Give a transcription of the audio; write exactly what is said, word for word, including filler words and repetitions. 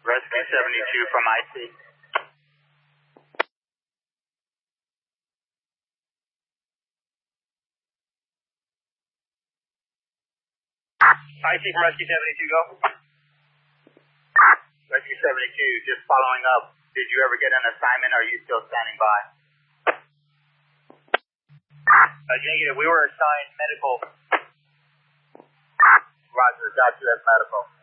Rescue seventy-two from I C. I C from Rescue seventy-two, go. Rescue seventy-two, just following up. Did you ever get an assignment, or are you still standing by? Uh, negative, we were assigned medical. Roger, got you as medical.